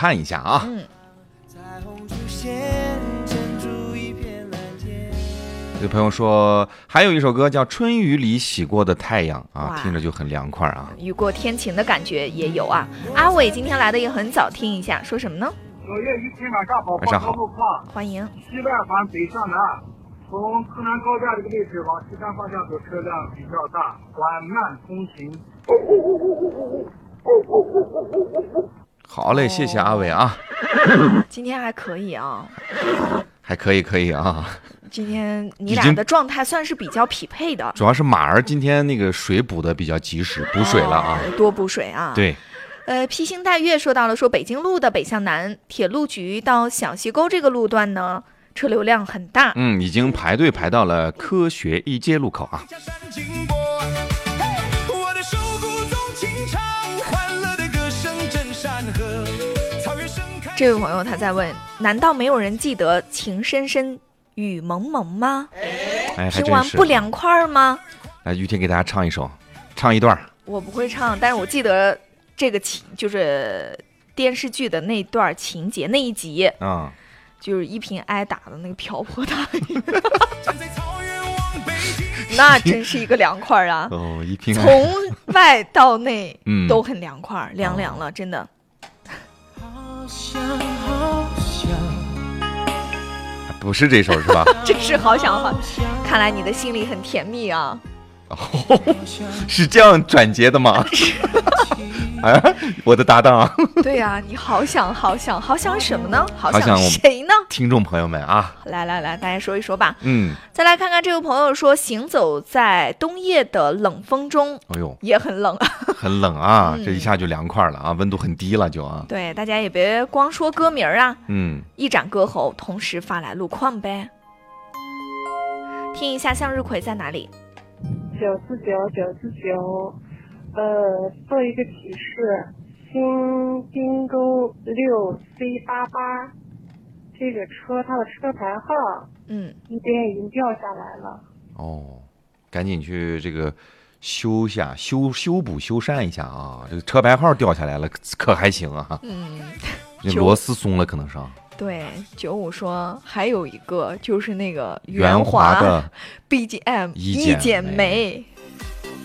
看一下啊。有朋友说还有一首歌叫《春雨里洗过的太阳》啊，听着就很凉快啊， 雨过天晴的感觉也有啊。阿伟今天来的也很早，听一下说什么呢？ 9月1日晚上好， 晚上好， 路况欢迎。 西外环北向南，从柯南高架这个位置往西山方向走，车辆比较大，缓慢通行。 好嘞，谢谢阿伟啊。 今天还可以啊， 还可以啊。 今天你俩的状态算是比较匹配的， 主要是马儿今天那个水补的比较及时，补水了啊， 多补水啊。 对。 披星戴月说到了，说北京路的北向南铁路局到小西沟这个路段呢，车流量很大， 已经排队排到了科学一街路口啊。 这位朋友他在问，难道没有人记得情深深雨蒙蒙吗？听完不凉快吗？ 来，于婷给大家唱一段。 我不会唱，但是我记得这个就是电视剧的那段情节那一集啊，就是依萍挨打的那个瓢泼大雨，那真是一个凉快啊！ 哦，依萍从外到内都很凉快，凉了，真的。 好想， 不是这首是吧？ 这是好想，看来你的心里很甜蜜啊。 是这样转接的吗？啊，我的搭档。 对呀，你好想什么呢？好想谁呢？ 听众朋友们啊， 来，大家说一说吧。再来看看这位朋友说，行走在冬夜的冷风中，哎呦，也很冷， 很冷啊，这一下就凉快了啊，温度很低了就啊。 对，大家也别光说歌名啊，一展歌喉，同时发来路况呗。听一下向日葵在哪里 ？949，做一个提示，新滨州6C88，这个车它的车牌号，一边已经掉下来了。 哦，赶紧去这个修补修缮一下啊！这个车牌号掉下来了，可还行啊？这螺丝松了可能是。 对，95说还有一个就是那个圆滑的 BGM 一剪梅，